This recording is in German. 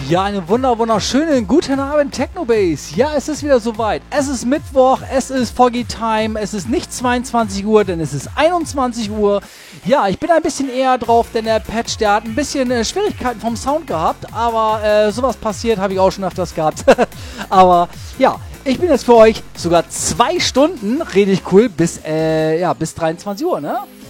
Ja, einen wunderschönen guten Abend, Technobase. Ja, es ist wieder soweit. Es ist Mittwoch, es ist Foggy Time, es ist nicht 22 Uhr, denn es ist 21 Uhr. Ja, ich bin ein bisschen eher drauf, denn der Patch, der hat ein bisschen Schwierigkeiten vom Sound gehabt, aber sowas passiert, habe ich auch schon öfters gehabt. Aber ja, ich bin jetzt für euch sogar 2 Stunden, richtig cool, bis 23 Uhr, ne?